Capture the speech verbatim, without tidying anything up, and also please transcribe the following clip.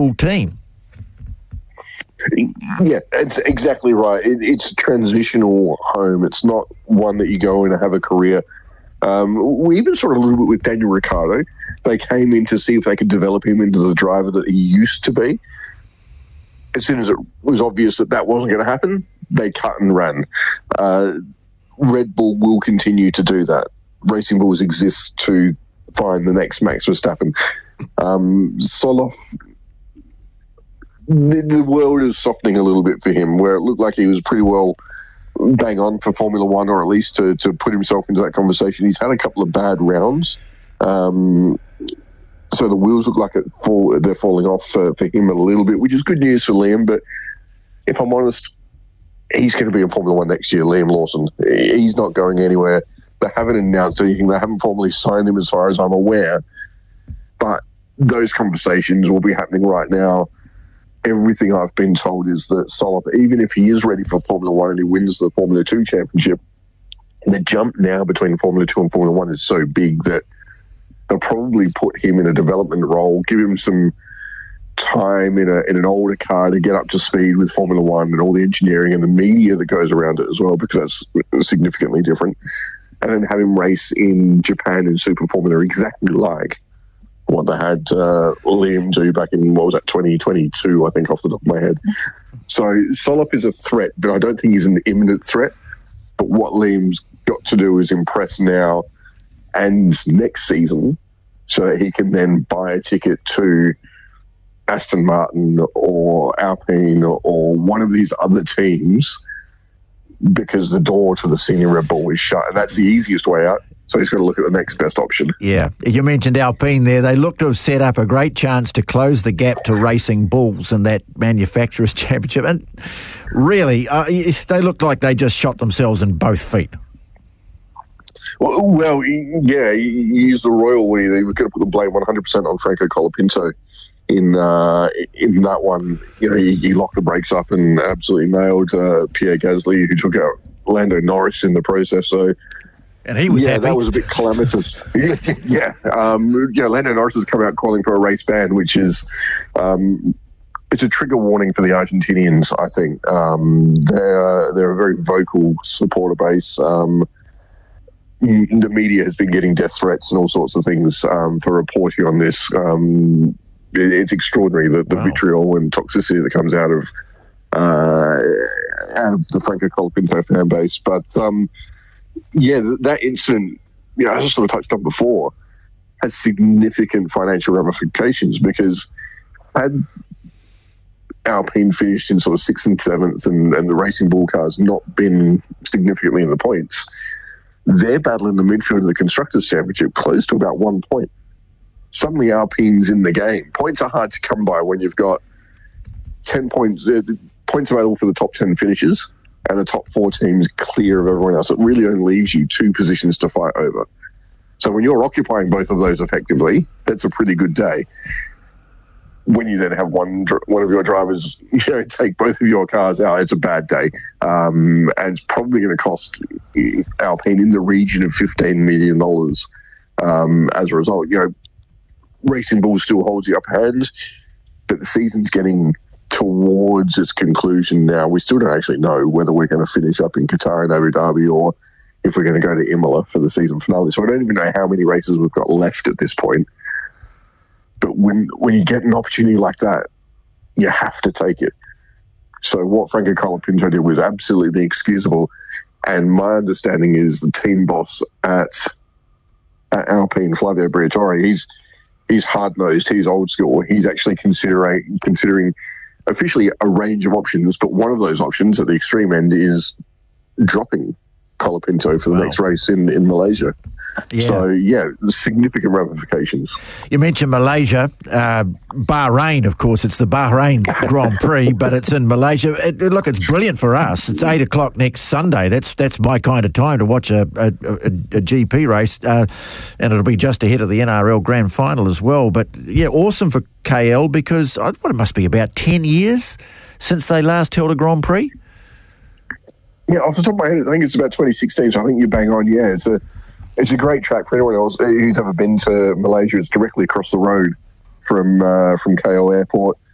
full team. Yeah, it's exactly right. It, it's a transitional home. It's not one that you go in and have a career. Um, we even saw it a little bit with Daniel Ricciardo. They came in to see if they could develop him into the driver that he used to be. As soon as it was obvious that that wasn't going to happen, they cut and ran. Uh, Red Bull will continue to do that. Racing Bulls exists to find the next Max Verstappen. Um, Soloff, the, the world is softening a little bit for him, where it looked like he was pretty well bang on for Formula One, or at least to, to put himself into that conversation. He's had a couple of bad rounds. Um, so the wheels look like it fall, they're falling off for, for him a little bit, which is good news for Liam. But if I'm honest, he's going to be in Formula One next year, Liam Lawson. He's not going anywhere. They haven't announced anything. They haven't formally signed him as far as I'm aware. But those conversations will be happening right now. Everything I've been told is that Soloff, even if he is ready for Formula One and he wins the Formula Two championship, the jump now between Formula Two and Formula One is so big that they'll probably put him in a development role, give him some time in a in an older car to get up to speed with Formula One and all the engineering and the media that goes around it as well, because that's significantly different. And then have him race in Japan in Super Formula exactly like what they had uh, Liam do back in, what was that, twenty twenty-two, I think, off the top of my head. So Soloff is a threat, but I don't think he's an imminent threat. But what Liam's got to do is impress now and next season so that he can then buy a ticket to Aston Martin or Alpine or, or one of these other teams, because the door to the senior Red Bull is shut, and that's the easiest way out. So he's got to look at the next best option. Yeah. You mentioned Alpine there. They look to have set up a great chance to close the gap to Racing Bulls in that manufacturers' championship. And really, uh, they looked like they just shot themselves in both feet. Well, well yeah, you use the royal we. They were going to put the blame one hundred percent on Franco Colapinto in uh, in that one. You know, he, he locked the brakes up and absolutely nailed uh, Pierre Gasly, who took out Lando Norris in the process. So, and he was yeah, happy. that was a bit calamitous. yeah, um, yeah. Lando Norris has come out calling for a race ban, which is um, it's a trigger warning for the Argentinians. I think um, they're they're a very vocal supporter base. Um, the media has been getting death threats and all sorts of things um, for reporting on this. Um, it, it's extraordinary, the, the wow. vitriol and toxicity that comes out of uh, out of the Franco Colapinto fan base. But um, yeah, that incident, you know, as I sort of touched on before, has significant financial ramifications, because had Alpine finished in sort of sixth and seventh and, and the Racing Bull cars not been significantly in the points, their battle in the midfield of the Constructors' Championship closed to about one point. Suddenly Alpine's in the game. Points are hard to come by when you've got ten points, uh, points available for the top ten finishes and the top four teams clear of everyone else. It really only leaves you two positions to fight over. So when you're occupying both of those effectively, that's a pretty good day. When you then have one one of your drivers, you know, take both of your cars out, it's a bad day, um, and it's probably going to cost Alpine in the region of fifteen million dollars. Um, as a result, you know, Racing Bull still holds the upper hand, but the season's getting towards its conclusion now. We still don't actually know whether we're going to finish up in Qatar and Abu Dhabi, or if we're going to go to Imola for the season finale. So I don't even know how many races we've got left at this point. But when when you get an opportunity like that, you have to take it. So what Franco Colapinto did was absolutely inexcusable. And my understanding is the team boss at, at Alpine, Flavio Briatore, he's he's hard-nosed, he's old school. He's actually considering considering officially a range of options, but one of those options at the extreme end is dropping Colapinto for the wow. next race in, in Malaysia. Yeah. So, yeah, significant ramifications. You mentioned Malaysia. Uh, Bahrain, of course, it's the Bahrain Grand Prix, but it's in Malaysia. It, look, it's brilliant for us. It's eight o'clock next Sunday. That's that's my kind of time to watch a, a, a, a G P race, uh, and it'll be just ahead of the N R L Grand Final as well. But, yeah, awesome for K L, because I what it must be about ten years since they last held a Grand Prix. Yeah, off the top of my head, I think it's about twenty sixteen, so I think you're bang on. Yeah, it's a it's a great track for anyone else who's ever been to Malaysia. It's directly across the road from uh, from K L Airport.